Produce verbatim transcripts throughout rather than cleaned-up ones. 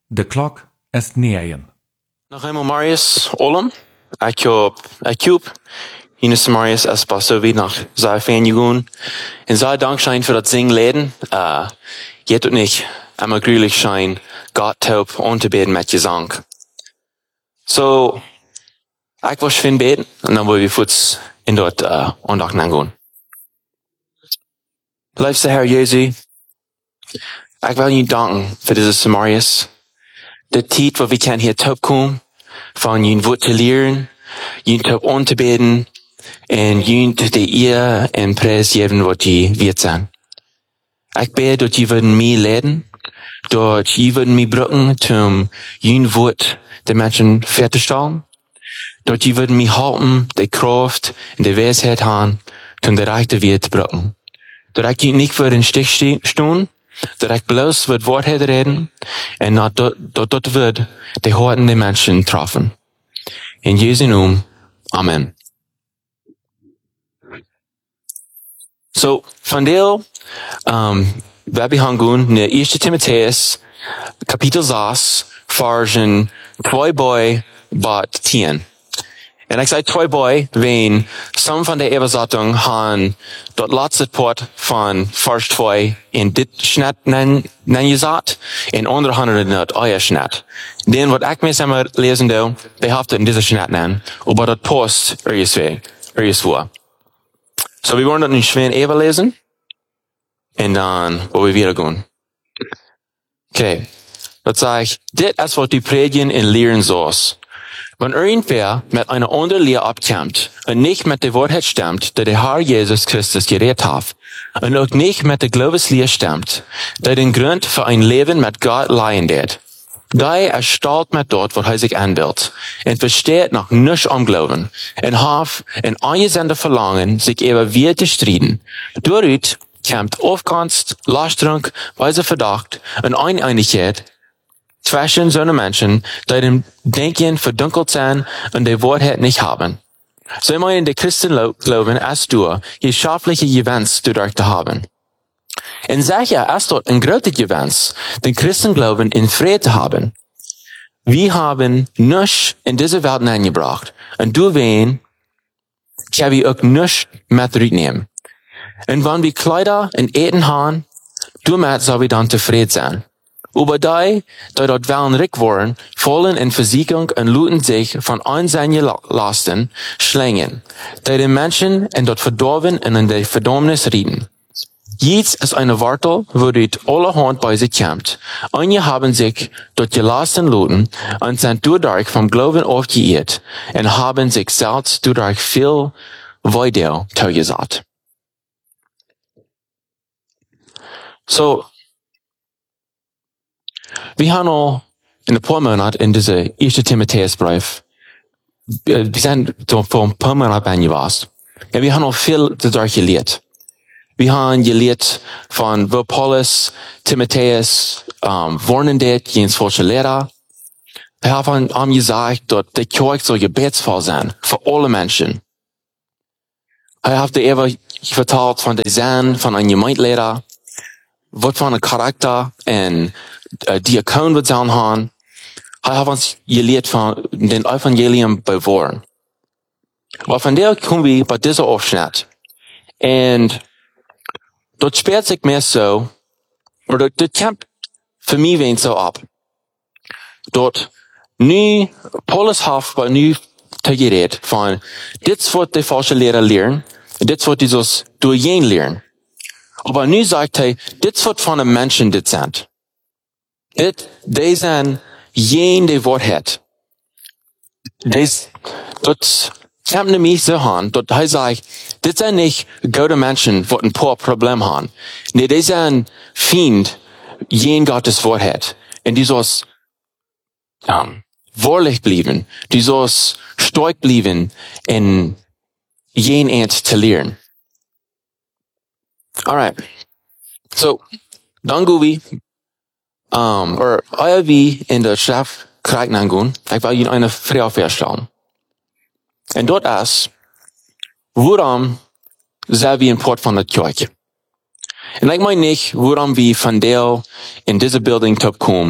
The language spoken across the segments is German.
De klok is negen. Nog eenmaal Marius Olem. Ik heb, ik heb, hier is Marius als pastor weer naar zijn fan gegaan. En zij dankzij voor dat zingleden. Uh, je het niet, maar gruwelijk zijn, God help om te beden met je zang. So, ik was van beden, en dan wil je voets in dat uh, aandacht gaan. Liefste Heer Jezus, ik wil je danken voor deze Samarius. De tijd waar we kan hier terugkomen, van je woord te leren, je terug aan te beden, en je de eer en prijs geven wat je weet zijn. Ik bid dat je worden mij leiden, dat je worden mij brengen om je woord de mensen ver te stellen, dat je worden mij helpen, de kracht en de wijsheid aan, om de rechte weer te brengen. Dat ik je niet voor een stich staan, dat ik bloos wat waarheid reden, en dat dat, dat wordt de harten der mensen treffen. In Jesu naam, amen. So, vandaag, um, we hebben gaan naar eerste Timotheus, kapitel zes, versen twee bij tot tien. En ik zei twee bij, wen some van de overzetting han dat laatste part van vers twee in dit schnet nen, nen gezet, en andere han het net eier schnet. Den wat ik mis immer lezen doe, die heeft het in deze schnet nen, aber dat post er is weer, er is voor. So, we wollen dat nu schwer even lezen, en dan wo we weer gaan. Okay, dat zeg ik, dit is wat die predigen en leren zoals. Wanneer irgendwer met een andere leer opkomt en niet met de waarheid stemt, dat de Heer Jezus Christus gered heeft, en ook niet met de geloofsleer stemt, dat den grond voor een leven met God leiden deed. Die is stalt met dat wat hij zich aanbeeldt, en versteht nog niets om geloven, en heeft een aangezende verlangen, zich even weer te strijden. Daaruit komt afkomst, lastdruk, wijze verdacht, en oneindigheid, zwischen zo'n mensen, die dem Denken verdunkelt zijn en de waarheid niet hebben. Zij meinen de Christen geloven als du, geschaftliche gewens dadurch te hebben. En zeg je, als dat een grote gewens, den Christen geloven in vrede te hebben. We hebben niets in deze wereld aangebracht, en du ween, kan we ook niets met terugnemen. En wanneer we kleider en eten hebben, daarmee zal we dan tevreden zijn. Aber die, die dort wel rik worden, vallen in Versicherung en luten sich von allen seinen Lasten schlängen, die den Menschen in dort verdorben en in die Verdammnis rieden. Jetzt ist eine Wartel, wo dort allerhand bei sich kommt. Einige haben sich dort gelassen luten und sind dadurch vom Glauben aufgeirrt und haben sich selbst dadurch viel weiter zugesagt. So, wir haben al in een paar Monaten in deze eerste Timotheusbrief, we zijn voor een paar Monaten bij geweest. En we hebben al veel dadurch geleerd. We hebben geleerd van waar Paulus Timotheus um, warnen deed, jens falsche leraar. We hebben hem gezegd dat de kerk zal gebedsvol zijn voor alle mensen. Hij heeft even verteld van de zin van een gemeenteleraar, wat van een karakter en uh, diakoon wat zijn gaan. Hij heeft ons geleerd van den evangelium bewaren. Maar vandaag komen we bij deze afschnitt. En dat speelt zich meer zo, maar dat, dat komt voor mij weer zo op. Dat nu, Paulus heeft bij nu tegereed van, dit is wat de falsche leraar leren, dit is wat die zoals door je leren. Maar nu zegt hij, dit is wat van de mensen dit zijn. Dit, die zijn geen de waarheid. Dit, dat komt niet meer zo aan, dat hij zegt, dit zijn niet goede mensen wat een paar probleem hebben. Nee, die zijn vriend, geen Gottes waarheid. En die zoals, um, waarlijk blijven, die zoals sterk blijven en geen eind te leren. Alright. So, dan gaan we, um, or, als we in de schrift kijken naar gaan, ik wil je een vraag stellen. En dat is, waarom zijn we een part van de kerk? En ik meen niet, waarom we vandaag in deze building terugkomen,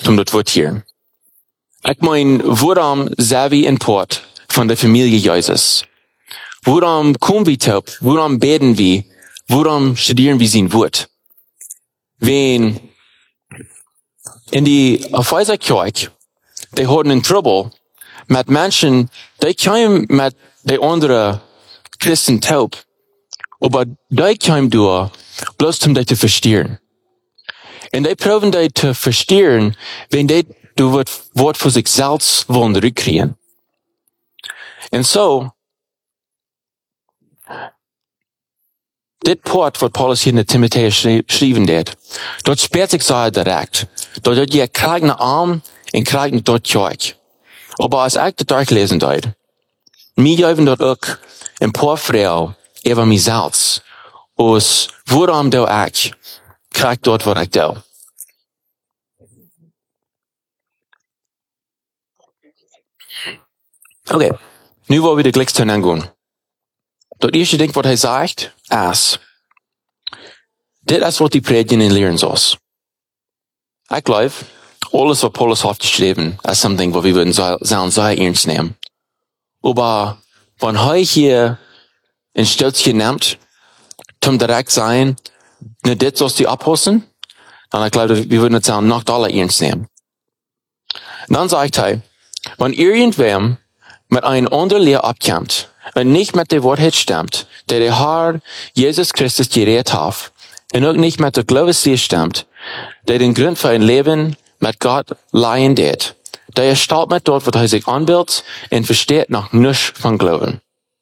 zum dort Wort hier. Ich mein, waarom zijn we in Port van de familie Jezus? Waarom komen we top? Waarom beten we? Waarom studieren we zijn woord? Wenn in die Epheser Kirche, die hadden een trouble met mensen, die kwamen met de andere Christen taub, aber die kwamen door, bloß um die te verstehen. En die proben die te verstehen, wenn die du wird Wort für sich selbst wollen rückkriegen. Und so, dit Port, was Paulus hier in der Timotheus schreiben hat, dort sperrt sich so direkt. Dort hat ihr kriegen Arm und kriegen dort Kirche. Aber als ich das durchlesen dort, mir geben dort auch ein paar Frauen über mich selbst, aus woran du ich krieg dort, was ich do. Okay, nu wollen wir de Gleichstein angehen. Das erste Ding, was er sagt, ist, dit ist, was die Predigen in lehren soll. Ich glaube, alles, was Paulus hat geschrieben, ist something, was wir würden sagen, sehr ernst nehmen. Aber, wenn er hier ein Stelzchen nimmt, zum direkt sein, ne dit sollst du abhossen, dann ich glaube, wir würden sagen, nicht alle ernst nehmen. Dann sagt er, wenn irgendwem mit einem anderen Lehr abkommt und nicht mit der Wahrheit stimmt, der der Herr Jesus Christus gerettet hat, und auch nicht mit der Glaubenslehre stimmt, der den Grund für ein Leben mit Gott leihen det, der er steht mit dort, was er sich anbildet, und versteht noch nichts von Glauben.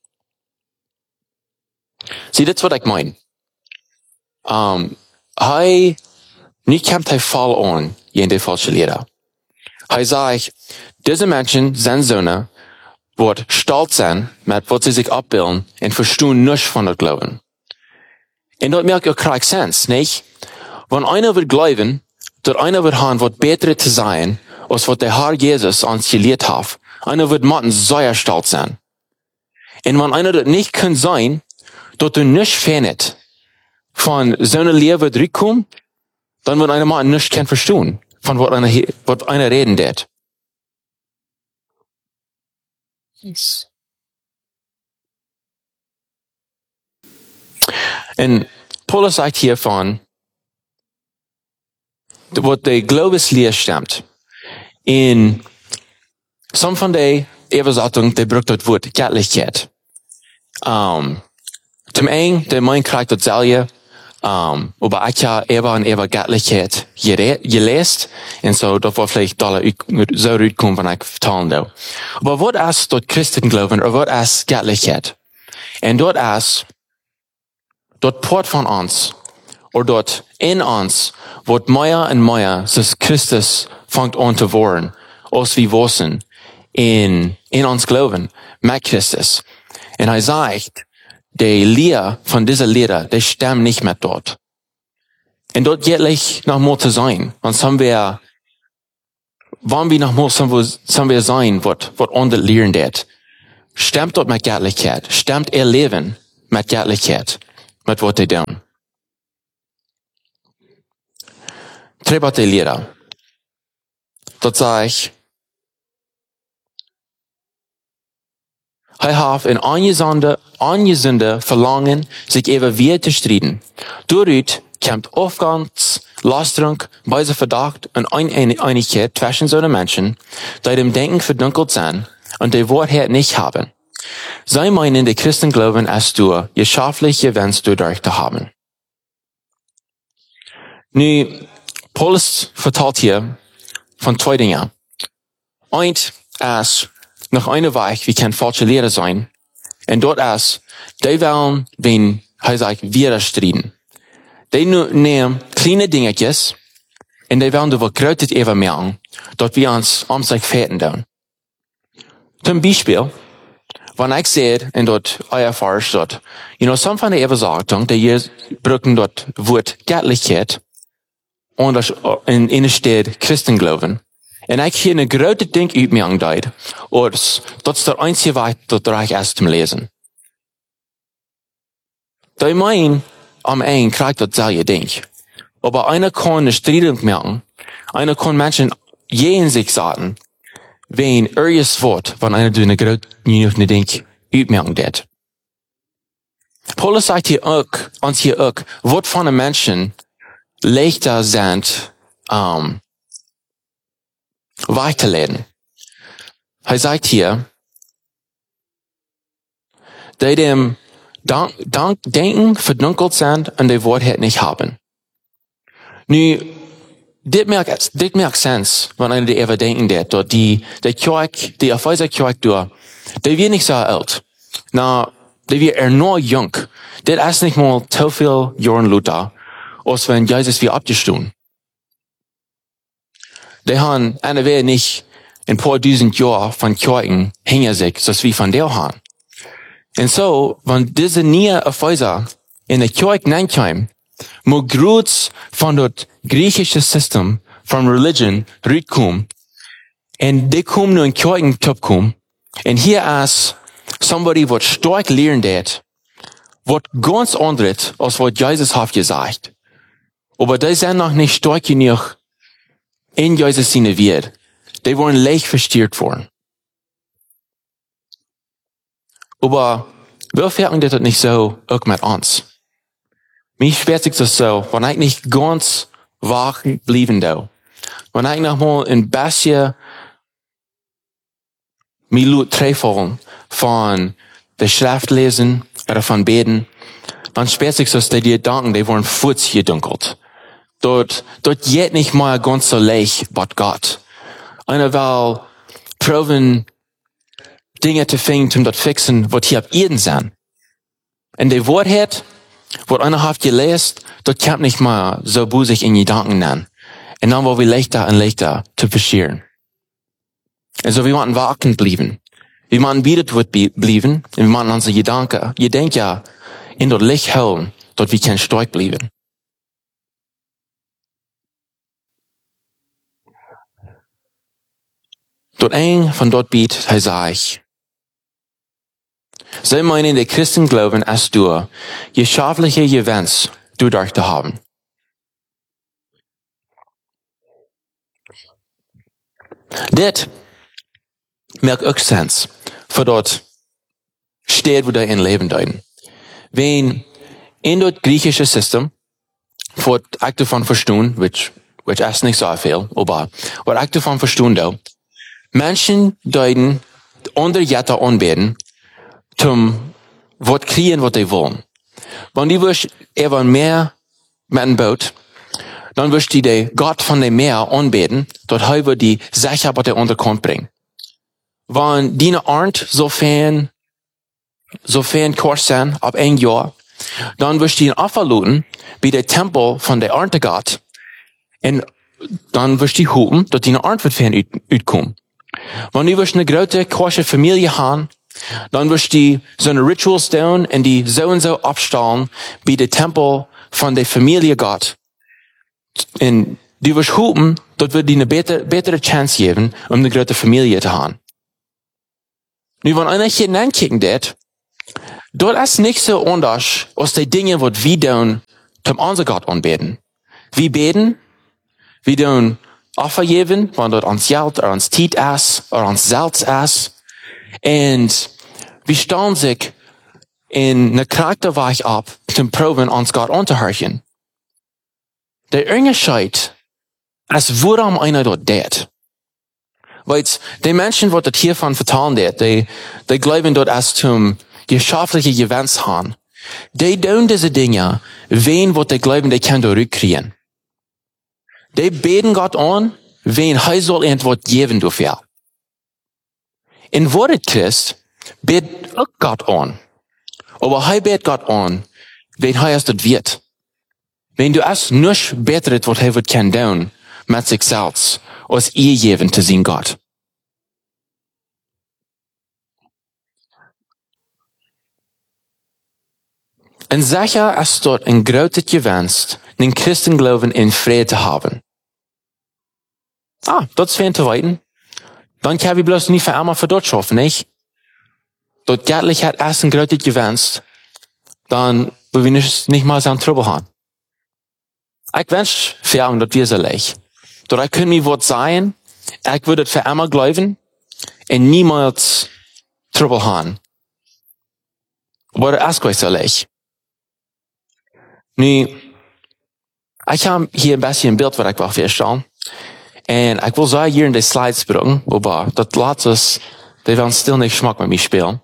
Sieh, das was ich meine. Um, hij, nu kommt hij voll an, in die falsche Lehre. Hij sagt, diese Menschen sind Söhne, wat stolz zijn met wat sie sich abbilden und verstehen nichts von der Glauben. Und das merkt ihr keinen Sens, nicht? Wenn einer wird glauben, dass einer wird haben, was besser zu sein, als was der Herr Jesus uns gelehrt hat, einer wird machen, sehr stolz sein. Und wenn einer das nicht kann sein, dass er nicht findet, von so einer Lehre wird zurückkommen, dann wird einer machen, nicht kann verstehen, von was einer, was einer reden wird. Yes. Und Paulus sagt hiervon, wat de Glaubenslehre stammt. In some von der Übersetzung, der braucht das Wort Göttlichkeit. Um, zum einen, der mein kriegt das selber, um, aber ich habe eben und eben Göttlichkeit gelesen, und so, das war vielleicht da so rauskommen, wenn ich vertalen darf. Aber was ist dort Christenglauben, oder was ist Göttlichkeit? Und dort ist, dort Port von uns, oder dort in uns, wird mehr und mehr, dass Christus fängt an zu werden, als wir wissen, in, in uns glauben, mit Christus. Und er sagt, die Lehre von dieser Lehre, die stimmt nicht mehr dort. Und dort jährlich noch mal zu sein. Und haben wir, wann wir noch mal sollen wir sein, was, was andere lehren det. Stimmt dort mit Göttlichkeit. Stimmt ihr Leben mit Göttlichkeit. Mit was die tun. Trebat die Lehre. Dort sage ich, hij heeft een aangezonden, aangezonden verlangen, zich even weer te strijden. Daaruit komt afgangs, lastering, bijze verdacht en oneenigheid tussen zo'n mensen, die dem Denken verdunkelt zijn en die Wahrheit nicht haben. Zij meinen, die Christen glauben, als du geschaffliche Wens dadurch te haben. Nu, Paulus vertelt hier von zwei Dingen. Eins ist, noch eine Weich, wie kann falsche Lehre sein. Und dort ist, die wollen, wenn, er sagt, widerstriden. Die nehmen kleine Dingetjes, und die wollen, wo grötet eben merken, dort wir uns um sich fäten tun. Zum Beispiel, wenn ich sehe, und dort erfahrt dort, you know, some von der Übersachtung, die hier brücken dort Wort Göttlichkeit, und in, in steht Christenglauben. En ik hier een grote ding uit me aanduid, als dat is de einzige weg dat er is te lezen. Die meinen, am Ende krijgt dat zelfde ding. Aber einer kann eine Striedung merken, einer kann Menschen jähen sich sahen, wen erjes Wort, wann einer du eine grote nieuwe denk uitmerken deed. Paulus sagt hier auch, uns hier auch, wat von den Menschen leichter sind, um, weiterzuleben. Er sagt hier, die dem Dank, Dank, Denken verdunkelt sind und die Wahrheit nicht haben. Nu, dit maakt, dit maakt sens, wanneer die even denken dat, dat die, die kerk, die auf dieser kerk door, die wir nicht so alt. Na, die wir er nur jung. Dit ist nicht mal so viel Jahren Luther, als wenn Jesus wir abgestoßen. Die haben eine Wehe nicht ein paar tausend Jahre von Kirchen hängen sich, so wie von der haben. Und so, wenn diese neue Erfolge in der Kirche hineinkommen, muss groß von dort griechische System, von Religion, rüberkommen, und die kommen nur in Kirchen kommen, und hier ist somebody, was stark lernen wird, was ganz anderes, als was Jesus hat gesagt. Aber die sind noch nicht stark genug in Jesus seine Welt. Die wurden leicht verstört worden. Aber wir merken das nicht so auch mit uns. Mich schwert sich das so, wenn ich nicht ganz wach blieben da. Wenn ich noch mal ein bisschen Minuten treffen von der Schrift lesen oder von beten, dann schwert sich das, die Gedanken, die wurden futz gedunkelt. Dort, dort geht nicht mal ganz so leicht, was Gott. Einer will proben, Dinge zu finden, um dort fixen, was hier auf Erden sind. Und die Wahrheit, was einer hat gelesen, dort kommt nicht mal so busig in Gedanken an. Und dann wollen wir leichter und leichter zu verstehen. Also wir wollen wachend bleiben. Wir wollen wieder bleiben, und wir wollen unsere Gedanken, ihr denkt ja, in dort Licht holen, dort wir können stark bleiben. Dort ein von dort bietet, er sagt, sie meinen, die Christen glauben, als du geschaffliche Events durchdacht zu haben. Das macht auch Sens, für dort steht, wo der in Leben deuten. Wenn in dort griechische System, vor ich davon verstehen, which, which ist nicht so viel, aber, was ich davon verstehen da, Menschen deuten andere Jätter anbeten, zum was kriegen, was die wollen. Wenn die wirst eher mehr mit einem Boot, dann wirst die den Gott von dem Meer anbeten, dort halber die Sache, was der unterkommt bringen. Wenn die eine Arndt sofern, sofern Kurs sind, ab ein Jahr, dann wirst die ihn aufluden, wie der Tempel von der Arndt Gott, und dann wirst die hupen, dort die eine Arndt wird fern utkommen. Wenn du wirst eine große, große Familie haben, dann wirst du so eine Rituals tun und die so und so abstellen, wie der Tempel von der Familie Gott. Und du wirst hupen, dort wird dir eine bessere, bessere Chance geben, um eine große Familie zu haben. Nun, wenn einer hier hineinkicken wird, dort ist nicht so anders, als die Dinge, die wir tun, zum unser Gott anbeten. Wir beten, wir tun Opfer geben, wenn dort uns Geld oder uns Tiet ist, oder uns Salz ist. Und wir stellen sich in eine Charakterweich ab, zum Proben, uns Gott unterhören. Der Unterschied ist, warum einer dort tät. Weil die Menschen, die dort hiervon vertellen, die, die glauben dort als zum geschaffliche Events haben, die tun diese Dinge, wen, wo die glauben, die können zurückkriegen. Die beten Gott an, wen er soll Antwort geben dafür. In Wort Christ bet auch Gott an. Aber er bet Gott an, wen er es dort wird. Wenn du es nicht betret, was er wird kann tun, mit sich selbst, als ihr geben zu sein Gott. Und sicher ist dort ein großes Gewinst, den Christenglauben in Frieden zu haben. Ah, dort ist zu weiten. Dann kann wir bloß nicht für einmal für dort schaffen, nicht? Dort göttlich hat erst ein großes Gewinst, dann will wir nicht, nicht mal so einen Trouble haben. Ich wünsche für uns, dass wir so leicht. Dort können wir was sein, ich würde es für immer glauben und niemals Trouble haben. Aber das weiß ich. Nu, ich habe hier ein bisschen ein Bild, was ich will feststellen. Und ich will so hier in die Slides bringen, aber das lässt es, die werden still nicht Geschmack mit mir spielen.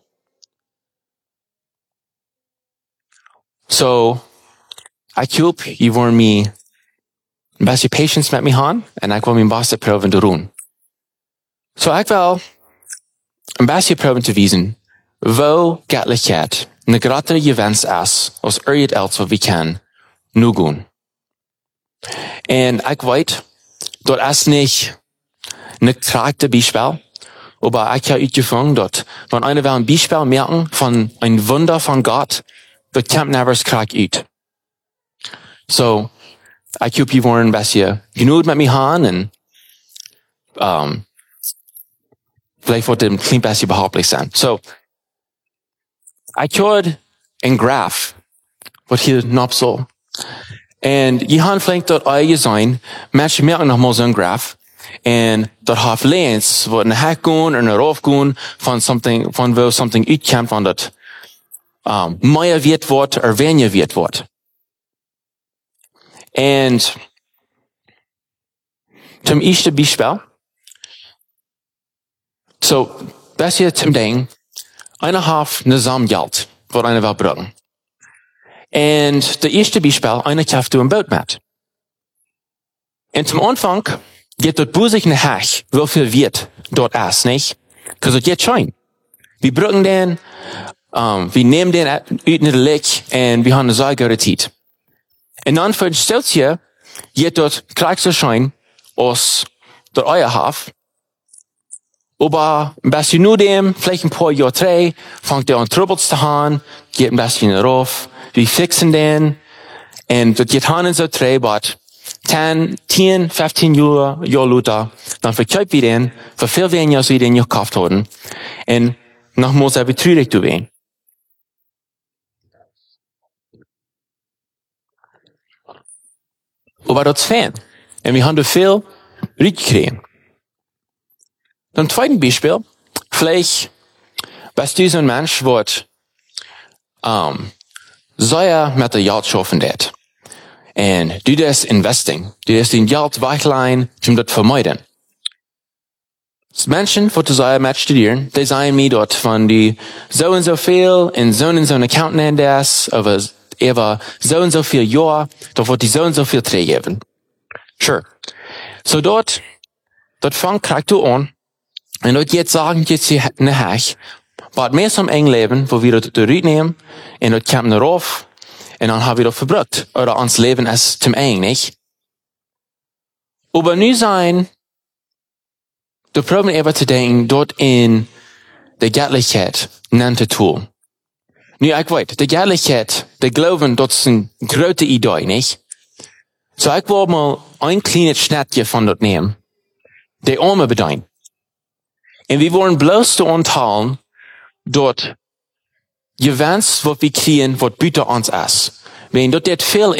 So, ich hoffe, ihr wollt mir ein bisschen Patience mit mir haben, und ich will mein Bestes probieren zu tun. So, ich will ein bisschen probieren zu wissen, wo Göttlichkeit eine größere Events ist, als irgendetwas, was wir können, nur gehen. Und ich weiß, das ist nicht ein korrektes Beispiel, aber ich habe uitgefunden, dass, wenn einer will ein Beispiel merken von ein Wunder von Gott, das kommt nicht korrekt uit. So, ich hoffe, ihr wollt ein bisschen genug mit mir haben, und, um, vielleicht wird es ein klein bisschen behaglich sein. So, ich habe ein Graph, was hier noch so. Und je haben vielleicht dort euer gesehen, Menschen merken noch mal so ein Graph, und dort hat Lens, wo eine Hack gehen und eine Rauf gehen, von something, von wo something uitkommt, von dort, um, mehr wird wird, oder weniger wird wird. Und, zum ersten Beispiel, so, das hier zum Ding, einer hat eine Samengeld, was einer will brauchen. Und der erste Beispiel, einer kauft du ein Boot mit. Und zum Anfang geht dort busig eine Hack, wie viel wird dort ist, nicht? Because es geht schon. Wir brauchen den, um, wir nehmen den uit in de Licht, und wir haben eine sehr gute Zeit. Und dann für ein Stelzje, geht dort gleich so schön, als der euer Haft. Aber ein bisschen nur dem, vielleicht ein paar Jahre drei, fängt er an Troubles zu haben, geht ein bisschen rauf, wir fixen den, und das geht han in so drei, aber zehn, zehn, fünfzehn Jahre, Jahre lauter, dann verkauft wir den, für viel weniger, als wir den gekauft haben, und nochmals er betrüdigt zu werden. Aber das ist fein. Und wir haben da viel rückgekriegt. Dann zweiten Beispiel, vielleicht bist du so ein Mensch, der um, sehr Material schaffen wird. Und du das investing, du das den Geld wegleihen, um das zu vermeiden. Menschen, die sehr mit studieren, die sagen mir dort, von die so und so viel in so und so ein Account nennen das, aber über so und so viel Jahr, da wird die so und so viel geben. Sure. So dort, dort fängt kriegst du an, und dort jetzt sagen, jetzt hier eine Hack, aber mehr zum engen Leben, wo wir dort nehmen, und dort kommt eine rauf, und dann haben wir dort verbrückt. Oder ans Leben ist zum eng, nicht? Aber nu sein, du probieren einfach zu denken, dort in der Göttlichkeit nannte Tool. Nu, ich weiß, die Göttlichkeit, die Glauben, das ist eine große Idee, nicht? So, ich will mal ein kleines Schnittchen von dort nehmen, die Arme bedeuten. Und wir wollen bloß zu anteilen, dort, Events, was wir kriegen, was bitte uns ist. Wenn dort viel